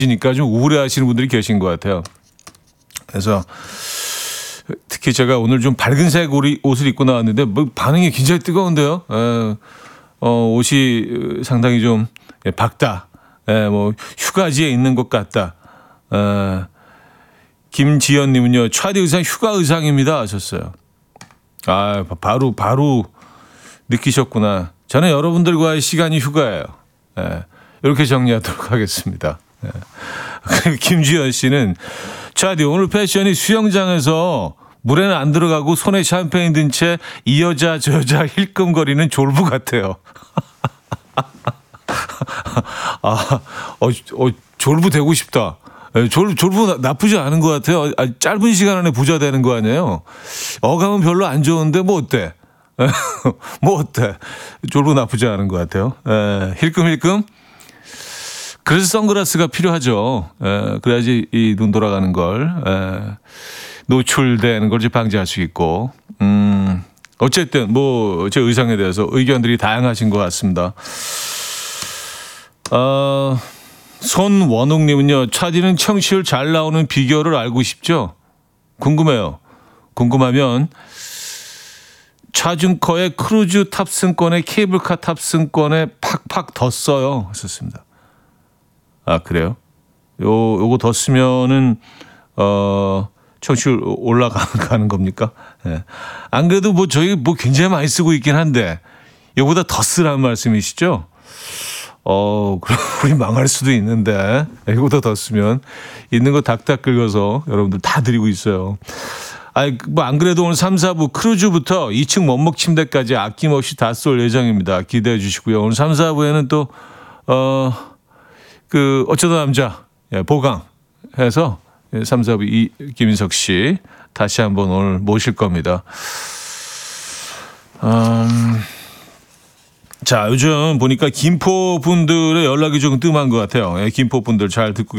니까 좀 우울해하시는 분들이 계신 것 같아요. 그래서 특히 제가 오늘 좀 밝은색 옷을 입고 나왔는데 뭐 반응이 굉장히 뜨거운데요. 옷이 상당히 좀 밝다. 뭐 휴가지에 있는 것 같다. 김지연님은요, 차디 의상 휴가 의상입니다 하셨어요. 아, 바로 느끼셨구나. 저는 여러분들과의 시간이 휴가예요. 이렇게 정리하도록 하겠습니다. 김지연 씨는 차디 오늘 패션이 수영장에서 물에는 안 들어가고 손에 샴페인 든 채 이 여자 저 여자 힐끔거리는 졸부 같아요. 졸부 되고 싶다. 졸부 나쁘지 않은 것 같아요. 짧은 시간 안에 부자 되는 거 아니에요. 어감은 별로 안 좋은데 뭐 어때? 뭐 어때? 졸부 나쁘지 않은 것 같아요. 힐끔힐끔. 그래서 선글라스가 필요하죠. 그래야지 이 눈 돌아가는 걸 노출되는 걸 방지할 수 있고. 어쨌든 뭐 제 의상에 대해서 의견들이 다양하신 것 같습니다. 손원웅님은요, 차디는 청취율 잘 나오는 비결을 알고 싶죠? 궁금해요. 궁금하면 차준커의 크루즈 탑승권에 케이블카 탑승권에 팍팍 더 써요. 하셨습니다. 아, 그래요? 요거 더 쓰면은, 청취율 올라가는 겁니까? 네. 안 그래도 뭐 저희 뭐 굉장히 많이 쓰고 있긴 한데, 요거보다 더 쓰라는 말씀이시죠? 그럼 우리 망할 수도 있는데, 이거보다 더 쓰면 있는 거 닥닥 긁어서 여러분들 다 드리고 있어요. 뭐 안 그래도 오늘 3, 4부 크루즈부터 2층 원목 침대까지 아낌없이 다 쏠 예정입니다. 기대해 주시고요. 오늘 3, 4부에는 또, 어쩌다 남자, 보강해서 3, 4부 김인석 씨 다시 한번 오늘 모실 겁니다. 자, 요즘 보니까 김포 분들의 연락이 좀 뜸한 것 같아요. 김포 분들 잘 듣고